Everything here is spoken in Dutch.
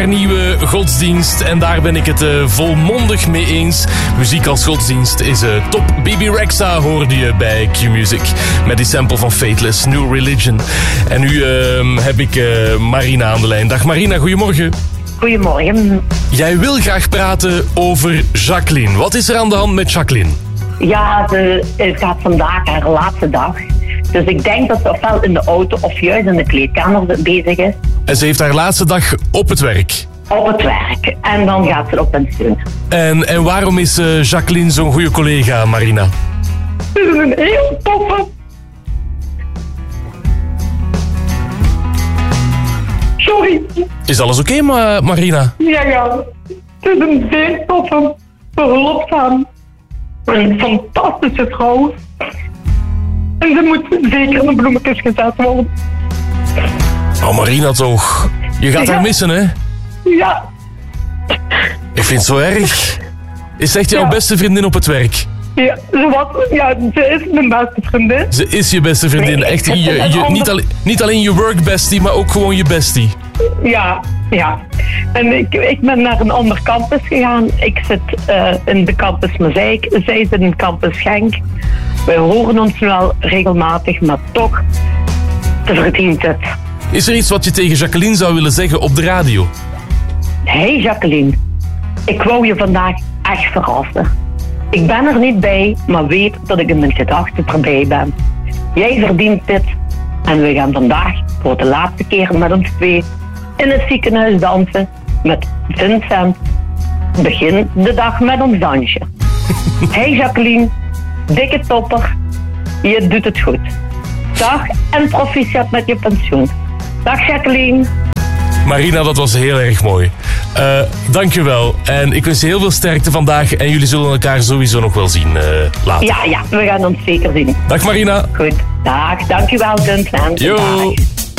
haar nieuwe godsdienst. En daar ben ik het volmondig mee eens. Muziek als godsdienst is top. Bibi Rexha hoorde je bij Q-Music. Met die sample van Fateless, New Religion. En nu heb ik Marina aan de lijn. Dag Marina, goedemorgen. Goedemorgen. Jij wil graag praten over Jacqueline. Wat is er aan de hand met Jacqueline? Ja, het gaat vandaag haar laatste dag. Dus ik denk dat ze ofwel in de auto of juist in de kleedkamer bezig is. En ze heeft haar laatste dag op het werk. Op het werk. En dan gaat ze op pensioen. En waarom is Jacqueline zo'n goede collega, Marina? Ze is een heel toffe. Sorry. Is alles oké, Marina? Ja. Ze is een zeer toffe, behulpzaam. Een fantastische vrouw. En ze moet zeker in de bloemetjes gezet worden. Oh, Marina toch. Je gaat haar missen, hè? Ja. Ik vind het zo erg. Is echt jouw beste vriendin op het werk? Ja, ze is mijn beste vriendin. Ze is je beste vriendin. Nee, echt, niet alleen je work bestie, maar ook gewoon je bestie. Ja. En ik ben naar een ander campus gegaan. Ik zit in de campus Mozaïek. Zij zit in campus Genk. Wij horen ons wel regelmatig, maar toch, ze verdient het. Is er iets wat je tegen Jacqueline zou willen zeggen op de radio? Hey Jacqueline, ik wou je vandaag echt verrassen. Ik ben er niet bij, maar weet dat ik in mijn gedachten erbij ben. Jij verdient dit en we gaan vandaag voor de laatste keer met ons twee in het ziekenhuis dansen met Vincent. Begin de dag met ons dansje. Hey Jacqueline, dikke topper, je doet het goed. Dag en proficiat met je pensioen. Dag Jacqueline. Marina, dat was heel erg mooi. Dankjewel. En ik wens je heel veel sterkte vandaag. En jullie zullen elkaar sowieso nog wel zien later. Ja, we gaan ons zeker zien. Dag Marina. Goed. Dag, dankjewel Vincent. Yo. Dag.